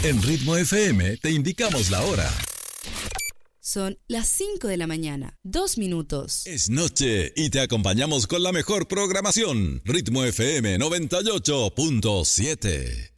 En Ritmo FM te indicamos la hora. Son las 5 de la mañana, 2 minutos. Es noche y te acompañamos con la mejor programación. Ritmo FM 98.7.